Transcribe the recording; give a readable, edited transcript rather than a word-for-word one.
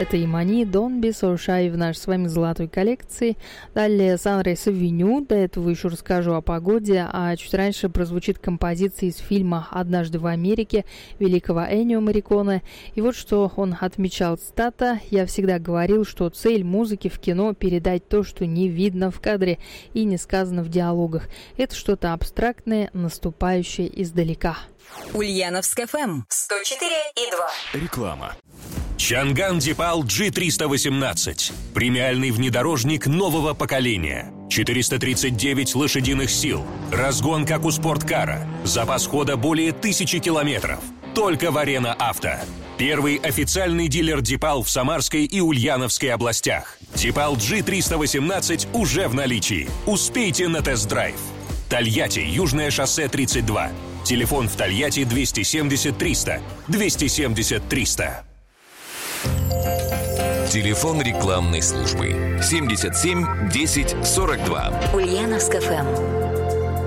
Это Имани, Don't Be So Shy в нашей с вами золотой коллекции. Далее Sunrise Avenue, до этого еще расскажу о погоде, а чуть раньше прозвучит композиция из фильма «Однажды в Америке» великого Эннио Морриконе. И вот что он отмечал, цитата: «Я всегда говорил, что цель музыки в кино — передать то, что не видно в кадре и не сказано в диалогах. Это что-то абстрактное, наступающее издалека». Ульяновск ФМ 104,2. Реклама. Чанган Дипал G318. Премиальный внедорожник нового поколения. 439 лошадиных сил. Разгон, как у спорткара. Запас хода более 1000 километров. Только в Арена Авто. Первый официальный дилер Дипал в Самарской и Ульяновской областях. Дипал G318 уже в наличии. Успейте на тест-драйв. Тольятти, Южное шоссе 32. Телефон в Тольятти 270 300. 270 300. Телефон рекламной службы 77 10 42. Ульяновск ФМ.